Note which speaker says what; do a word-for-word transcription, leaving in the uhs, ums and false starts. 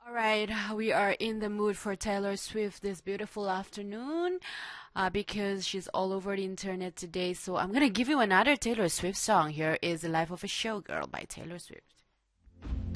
Speaker 1: All right, we are in the mood for Taylor Swift this beautiful afternoon uh, because she's all over the internet today. So I'm going to give you another Taylor Swift song. Here is The Life of a Showgirl by Taylor Swift.